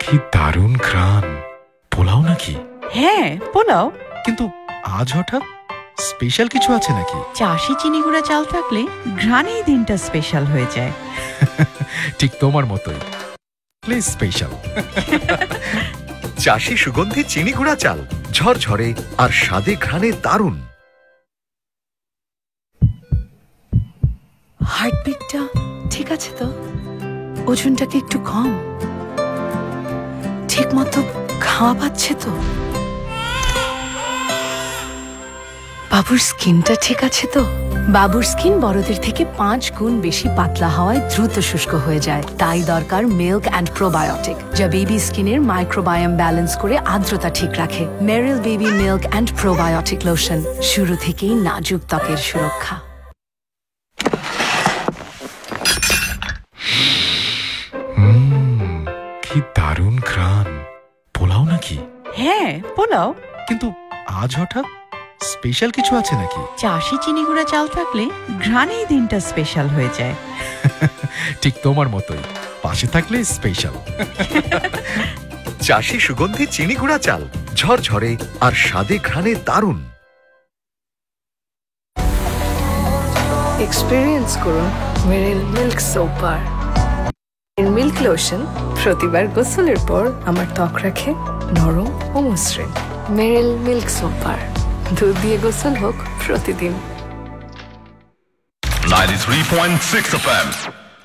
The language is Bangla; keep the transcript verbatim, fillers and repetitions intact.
কি দারুণ ঘ্রাণ। পোলাও নাকি? হ্যাঁ, পোলাও। কিন্তু আজ হঠাৎ স্পেশাল কিছু আছে নাকি? চাষি চিনি গুঁড়া চাল থাকলে ঘ্রাণেই দিনটা স্পেশাল হয়ে যায়। ঠিক তোমার মতোই, প্লিজ স্পেশাল। চাষি সুগন্ধি চিনি গুঁড়া চাল, ঝরঝরে আর স্বাদে ঘ্রাণে দারুণ। হার্টবিটটা ঠিক আছে তো? ওজনটা কি একটু কম? ঠিক মতো খাওয়া পাচ্ছে তো? বাবুর স্কিনটা ঠিক আছে তো? বাবুর স্কিন বড়দের থেকে পাঁচ গুণ বেশি পাতলা হওয়ায় দ্রুত শুষ্ক হয়ে যায়। তাই দরকার মিল্ক অ্যান্ড প্রোবায়োটিক, যা বেবি স্কিনের মাইক্রোবায়োম ব্যালেন্স করে আর্দ্রতা ঠিক রাখে। মেরিল baby milk and probiotic lotion, শুরু থেকেই নাজুক ত্বকের সুরক্ষা। কি দারুণ ঘ্রাণ। পোলাও নাকি? হ্যাঁ, পোলাও। কিন্তু আজ হঠাৎ স্পেশাল কিছু আছে নাকি? চাষি চিনি গুঁড়া চাল থাকলে ঘ্রাণেই দিনটা স্পেশাল হয়ে যায়। ঠিক তোমার মতোই, পাশে থাকলে স্পেশাল। চাষি সুগন্ধি চিনি গুঁড়া চাল, ঝরঝরে আর স্বাদে ঘ্রাণে দারুণ। এক্সপেরিয়েন্স করুন মেরিল মিল্ক সোপ বার। এর মিল্ক লোশন প্রতিবার গোসলের পর আমার ত্বক রাখে নরম ও মসৃণ। মেরিল মিল্ক সোপ বার, দুধ দিয়ে গোসল হোক প্রতিদিন। ninety-three point six F M